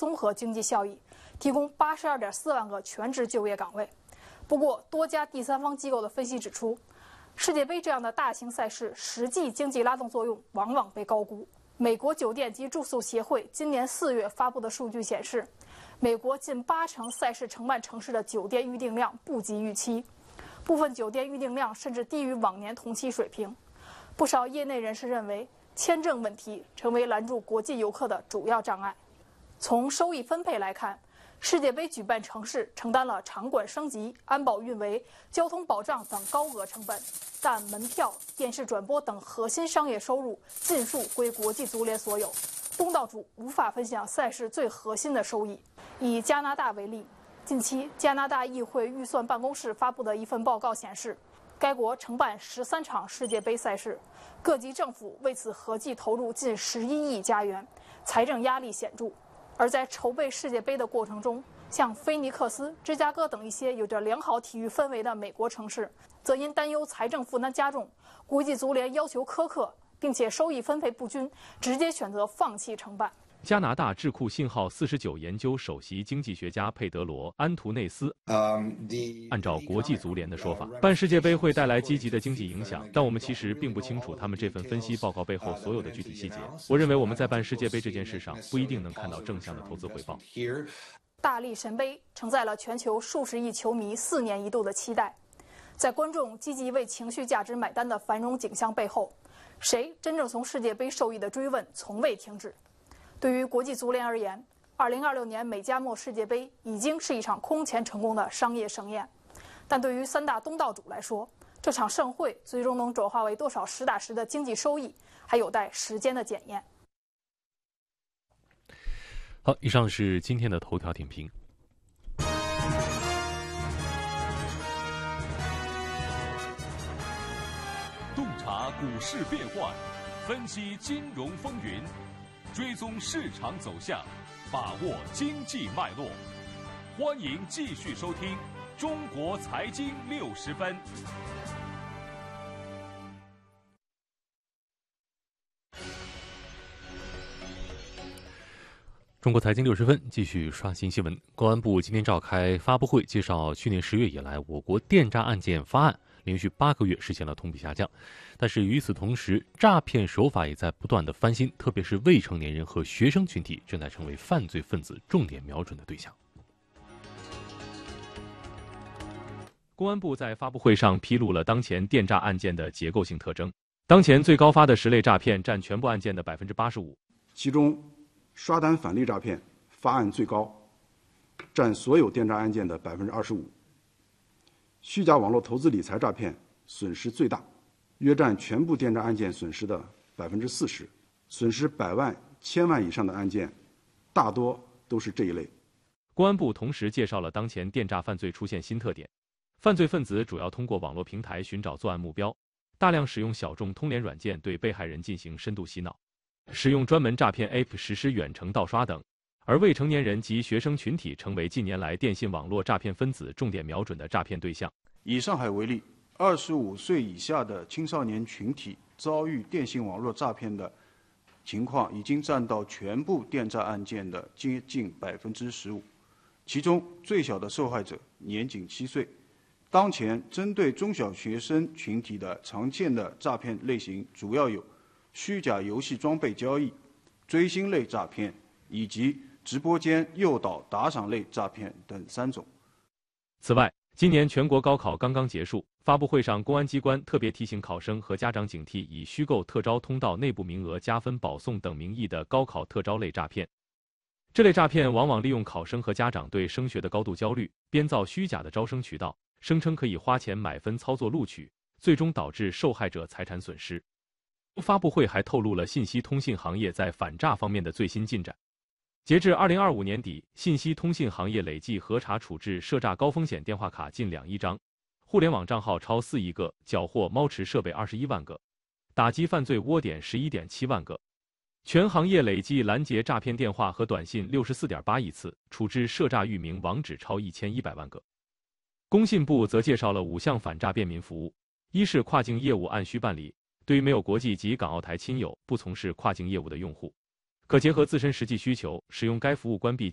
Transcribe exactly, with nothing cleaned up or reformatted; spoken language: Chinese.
综合经济效益，提供八十二点四万个全职就业岗位。不过，多家第三方机构的分析指出，世界杯这样的大型赛事实际经济拉动作用往往被高估。美国酒店及住宿协会今年四月发布的数据显示，美国近八成赛事承办城市的酒店预订量不及预期，部分酒店预订量甚至低于往年同期水平。不少业内人士认为，签证问题成为拦住国际游客的主要障碍。从收益分配来看，世界杯举办城市承担了场馆升级、安保运维、交通保障等高额成本，但门票、电视转播等核心商业收入尽数归国际足联所有，东道主无法分享赛事最核心的收益。以加拿大为例，近期加拿大议会预算办公室发布的一份报告显示，该国承办十三场世界杯赛事，各级政府为此合计投入近十一亿加元，财政压力显著。而在筹备世界杯的过程中，像菲尼克斯、芝加哥等一些有着良好体育氛围的美国城市，则因担忧财政负担加重，国际足联要求苛刻，并且收益分配不均，直接选择放弃承办。 加拿大智库信号四十九研究首席经济学家佩德罗·安图内斯按照国际足联的说法，办世界杯会带来积极的经济影响，但我们其实并不清楚他们这份分析报告背后所有的具体细节。我认为我们在办世界杯这件事上不一定能看到正向的投资回报。 大力神杯承载了全球数十亿球迷四年一度的期待，在观众积极为情绪价值买单的繁荣景象背后，谁真正从世界杯受益的追问从未停止。对于国际足联而言，二零二六年美加墨世界杯已经是一场空前成功的商业盛宴，但对于三大东道主来说，这场盛会最终能转化为多少实打实的经济收益，还有待时间的检验。 好，以上是今天的头条点评。 洞察股市变幻，分析金融风云，追踪市场走向，把握经济脉络。欢迎继续收听《中国财经六十分》。 中国财经六十分继续刷新新闻。公安部今天召开发布会，介绍去年十月以来，我国电诈案件发案连续八个月实现了同比下降。但是与此同时，诈骗手法也在不断的翻新，特别是未成年人和学生群体正在成为犯罪分子重点瞄准的对象。公安部在发布会上披露了当前电诈案件的结构性特征。当前最高发的十类诈骗占全部案件的百分之八十五， 其中刷单返利诈骗发案最高，占所有电诈案件的百分之二十五。虚假网络投资理财诈骗损失最大，约占全部电诈案件损失的百分之四十。损失百万、千万以上的案件，大多都是这一类。 公安部同时介绍了当前电诈犯罪出现新特点：犯罪分子主要通过网络平台寻找作案目标，大量使用小众通联软件对被害人进行深度洗脑，使用专门诈骗 A P P 实施远程盗刷等，而未成年人及学生群体成为近年来电信网络诈骗分子重点瞄准的诈骗对象。 以上海为例，二十五岁以下的青少年群体遭遇电信网络诈骗的情况已经占到全部电诈案件的接近百分之十五，其中最小的受害者年仅七岁。当前针对中小学生群体的常见的诈骗类型主要有虚假游戏装备交易、追星类诈骗以及直播间诱导打赏类诈骗等三种。 此外，今年全国高考刚刚结束，发布会上公安机关特别提醒考生和家长警惕以虚构特招通道内部名额加分保送等名义的高考特招类诈骗。这类诈骗往往利用考生和家长对升学的高度焦虑，编造虚假的招生渠道，声称可以花钱买分操作录取，最终导致受害者财产损失。发布会还透露了信息通信行业在反诈方面的最新进展。截至二零二五年底，信息通信行业累计核查处置涉诈高风险电话卡近两亿张，互联网账号超四亿个，缴获猫池设备二十一万个，打击犯罪窝点十一点七万个。全行业累计拦截诈骗电话和短信六十四点八亿次，处置涉诈域名网址超一千一百万个。工信部则介绍了五项反诈便民服务：一是跨境业务按需办理，对于没有国际及港澳台亲友不从事跨境业务的用户，可结合自身实际需求，使用该服务关闭